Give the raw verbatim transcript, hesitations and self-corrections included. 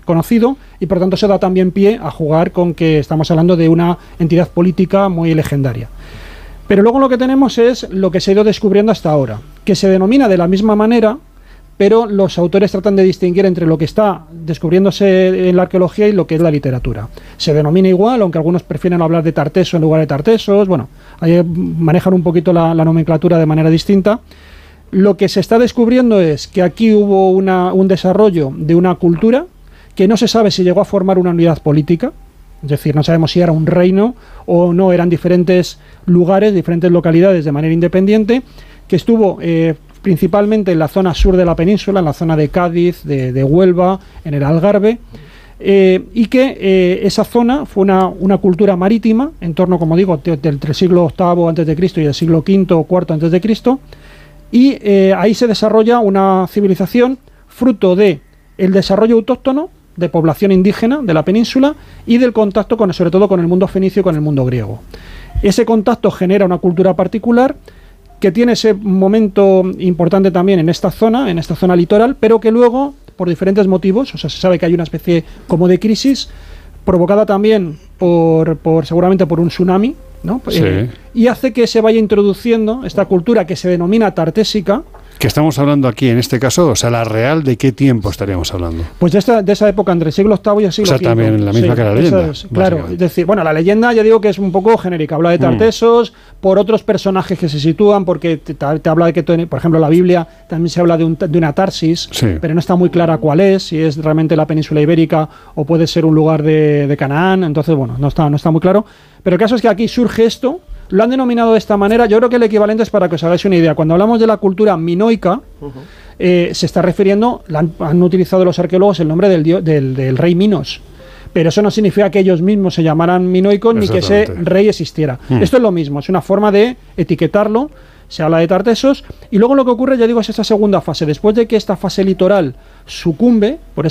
conocido, y por tanto se da también pie a jugar con que estamos hablando de una entidad política muy legendaria. Pero luego lo que tenemos es lo que se ha ido descubriendo hasta ahora, que se denomina de la misma manera, pero los autores tratan de distinguir entre lo que está descubriéndose en la arqueología y lo que es la literatura. Se denomina igual, aunque algunos prefieren hablar de Tarteso en lugar de Tartesos. Bueno, ahí manejan un poquito la, la nomenclatura de manera distinta. Lo que se está descubriendo es que aquí hubo una, un desarrollo de una cultura que no se sabe si llegó a formar una unidad política, es decir, no sabemos si era un reino o no, eran diferentes lugares, diferentes localidades de manera independiente, que estuvo eh, principalmente en la zona sur de la península, en la zona de Cádiz, de, de Huelva, en el Algarve, eh, y que eh, esa zona fue una, una cultura marítima, en torno, como digo, entre el siglo octavo antes de Cristo y el siglo quinto o cuarto antes de Cristo, y eh, ahí se desarrolla una civilización fruto de el desarrollo autóctono de población indígena de la península y del contacto con, sobre todo con el mundo fenicio y con el mundo griego. Ese contacto genera una cultura particular que tiene ese momento importante también en esta zona, en esta zona litoral, pero que luego, por diferentes motivos, o sea, se sabe que hay una especie como de crisis provocada también por, por seguramente por un tsunami, ¿no? Sí. Eh, y hace que se vaya introduciendo esta cultura que se denomina tartésica. Que estamos hablando aquí, en este caso, o sea, la real, ¿de qué tiempo estaríamos hablando? Pues de esa, de esa época, entre el siglo octavo y el siglo O sea, quinto. también la misma Sí, que la leyenda. Es, claro, es decir, bueno, la leyenda ya digo que es un poco genérica, habla de Tartesos, mm. por otros personajes que se sitúan, porque te, te habla de que, por ejemplo, la Biblia también se habla de, un, de una Tarsis, sí. pero no está muy clara cuál es, si es realmente la península ibérica o puede ser un lugar de, de Canaán, entonces, bueno, no está, no está muy claro. Pero el caso es que aquí surge esto. Lo han denominado de esta manera. Yo creo que el equivalente es para que os hagáis una idea. Cuando hablamos de la cultura minoica, uh-huh. eh, se está refiriendo, han, han utilizado los arqueólogos el nombre del, dio, del, del rey Minos. Pero eso no significa que ellos mismos se llamaran minoicos ni que ese rey existiera. Uh-huh. Esto es lo mismo, es una forma de etiquetarlo. Se habla de Tartesos y luego lo que ocurre, ya digo, es esta segunda fase. Después de que esta fase litoral sucumbe por